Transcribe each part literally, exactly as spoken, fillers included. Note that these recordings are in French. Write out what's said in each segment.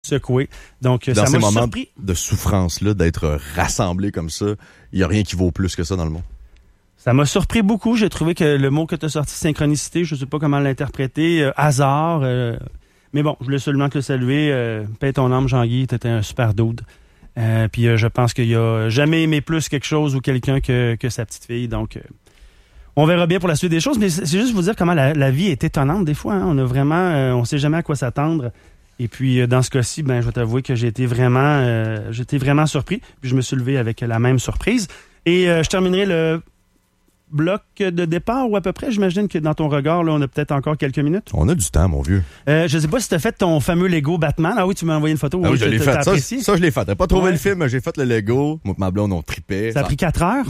secoué. Donc, Dans ça ces m'a moments surpris. de souffrance-là, d'être rassemblés comme ça, il n'y a rien qui vaut plus que ça dans le monde. Ça m'a surpris beaucoup. J'ai trouvé que le mot que tu as sorti, synchronicité, je ne sais pas comment l'interpréter, euh, hasard. Euh, mais bon, je voulais seulement te le saluer. Euh, paix ton âme, Jean-Guy, tu étais un super dude. Euh, puis euh, je pense qu'il a jamais aimé plus quelque chose ou quelqu'un que, que sa petite fille. Donc, euh, on verra bien pour la suite des choses. Mais c'est, c'est juste vous dire comment la, la vie est étonnante des fois. Hein. On a vraiment, euh, on sait jamais à quoi s'attendre. Et puis, euh, dans ce cas-ci, ben, je vais t'avouer que j'ai été vraiment, euh, j'ai été vraiment surpris. Puis je me suis levé avec la même surprise. Et euh, je terminerai le bloc de départ ou à peu près. J'imagine que dans ton regard, là, on a peut-être encore quelques minutes. On a du temps, mon vieux. Euh, je sais pas si tu as fait ton fameux Lego Batman. Ah oui, tu m'as envoyé une photo. Ah oui, oui, je l'ai t'as- fait. t'as Ça, apprécié? ça, je l'ai fait. T'as pas trouvé Ouais. le film, mais j'ai fait le Lego. Moi et ma blonde, on tripait. Ça a pris quatre heures.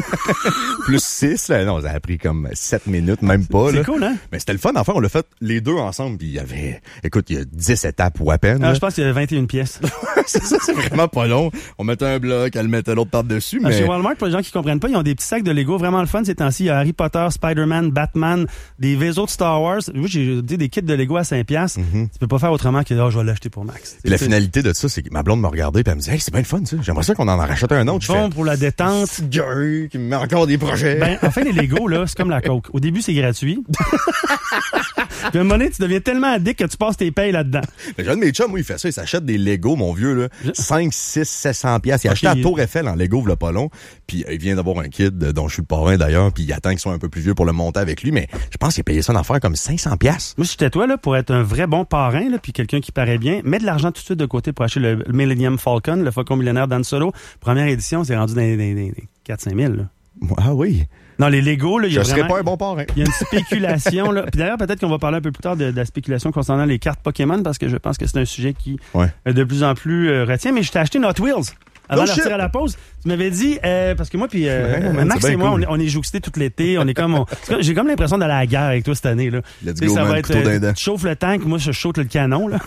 Plus six, là. Non, ça a pris comme sept minutes, même pas, C'est là. cool, hein? Mais c'était le fun. Enfin, on l'a fait les deux ensemble. Puis il y avait, écoute, il y a dix étapes ou à peine. Ah, là. je pense qu'il y a vingt et une pièces. c'est ça, c'est vraiment pas long. On mettait un bloc, elle mettait l'autre par-dessus, Ah, mais... Chez Walmart, pour les gens qui comprennent pas, ils ont des petits sacs de Lego vraiment le fun ces temps-ci. Il y a Harry Potter, Spider-Man, Batman, des vaisseaux de Star Wars. Moi, j'ai dit des kits de Lego à cinq piastres. Mm-hmm. Tu peux pas faire autrement que oh, je vais l'acheter pour Max. Et la C'est- finalité de ça, c'est que ma blonde me regardait et elle me disait, hey, c'est bien le fun, ça. J'aimerais ça qu'on en rachète un autre. Je Bon fais, pour la détente. petit gars qui me met encore des projets. Ben, en fait, les Lego, là, c'est comme la Coke. Au début, c'est gratuit. Puis à un moment donné, tu deviens tellement addict que tu passes tes payes là-dedans. Mais j'ai un de mes chums, moi, il fait ça, il s'achète des Lego, mon vieux, là. cinq, six, sept cents piastres. Il a Ok. acheté à Tour Eiffel en Lego, v'là pas long. Puis euh, il vient d'avoir un kid euh, dont je suis le parrain d'ailleurs, puis il attend qu'il soit un peu plus vieux pour le monter avec lui, mais je pense qu'il a payé ça en affaire comme cinq cents piastres. Moi, si j'étais toi, là, pour être un vrai bon parrain, là, puis quelqu'un qui paraît bien, mets de l'argent tout de suite de côté pour acheter le, le Millennium Falcon, le Faucon millénaire d'Han Solo. Première édition, c'est rendu dans les, les, les quatre à cinq mille, là. Ah oui. Non, les Lego, là, il y Je a serais vraiment... pas un bon parrain. Il y a une spéculation, là. Puis d'ailleurs, peut-être qu'on va parler un peu plus tard de, de la spéculation concernant les cartes Pokémon, parce que je pense que c'est un sujet qui, Ouais. euh, de plus en plus, euh, retient. Mais je t'ai acheté une Hot Wheels. Avant Oh, de shit! partir à la pause, tu m'avais dit, euh, parce que moi puis euh, Ouais, man, Max c'est et bien moi, cool. on est, on est jouxtés tout l'été, on est comme, on- c'est comme- j'ai comme l'impression d'aller à la guerre avec toi cette année là. Let's Tu sais, go, ça man, va être, couteau euh, d'un dent. tu chauffes le tank, moi je chauffe le canon là.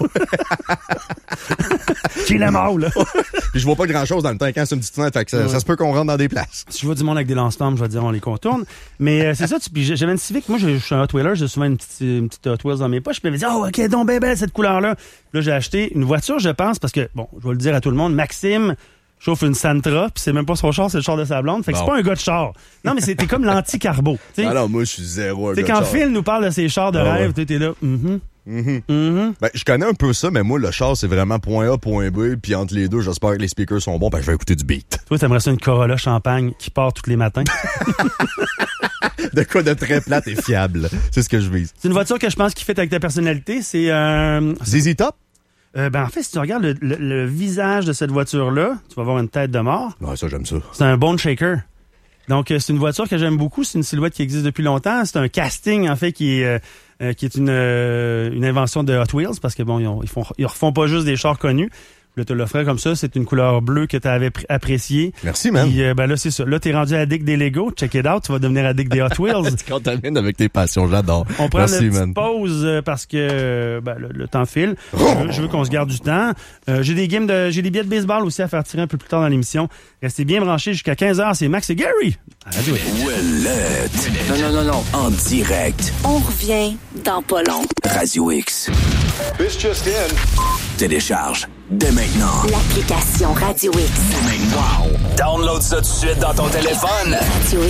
Qui la mort là. Puis je vois pas grand-chose dans le temps quand c'est une petite fenêtre, fait que ça, Ouais. ça se peut qu'on rentre dans des places. Si je vois du monde avec des lance-flammes, je vais dire on les contourne. Mais euh, c'est ça, tu, puis j'avais une Civic, moi je je suis un Hot Wheeler, j'ai souvent une petite, une petite Hot Wheels dans mes poches. Puis je m'avais dit oh ok donc ben belle cette couleur là. Là j'ai acheté une voiture, je pense, parce que bon, je vais le dire à tout le monde, Maxime chauffe une Sentra, puis c'est même pas son char, c'est le char de sa blonde. Fait que Bon. c'est pas un gars de char. Non, mais c'était comme l'anti-carbo. Tu sais, Alors moi, je suis zéro un Tu sais, gars de quand char. Phil nous parle de ses chars de Ah rêve, ouais. tu t'es là, mhm, Mhm. mhm. Ben, je connais un peu ça, mais moi, le char, c'est vraiment point A, point B, puis entre les deux, j'espère que les speakers sont bons, ben, je vais écouter du beat. Toi, t'aimerais ça une Corolla Champagne qui part tous les matins. De quoi de très plate et fiable. C'est ce que je vise. C'est une voiture que je pense qui fait avec ta personnalité. C'est euh, Z Z Top? euh, ben en fait, si tu regardes le, le- le visage de cette voiture-là, tu vas voir une tête de mort. Ouais, ça, j'aime ça. C'est un bone shaker. Donc, euh, c'est une voiture que j'aime beaucoup. C'est une silhouette qui existe depuis longtemps. C'est un casting, en fait, qui est, euh, euh, qui est une, euh, une invention de Hot Wheels parce que, bon, ils, ont- ils, font, ils refont pas juste des chars connus. Je te l'offrais comme ça. C'est une couleur bleue que tu avais pr- appréciée. Merci, man. Puis, euh, ben là, c'est ça. Là, t'es rendu addict des Lego. Check it out. Tu vas devenir addict des Hot Wheels. Tu contamines avec tes passions, j'adore. On prend Merci, une petite man. pause euh, parce que euh, ben, le, le temps file. Je veux, je veux qu'on se garde du temps. Euh, j'ai des games de, j'ai des billets de baseball aussi à faire tirer un peu plus tard dans l'émission. Restez bien branchés jusqu'à quinze heures. C'est Max et Gary. À Radio X. Ouellette. Non, non, non, non. En direct. On revient dans pas long. Radio X. This just in. Télécharge dès maintenant. L'application Radio X. Wow. Download ça tout de suite dans ton téléphone. Radio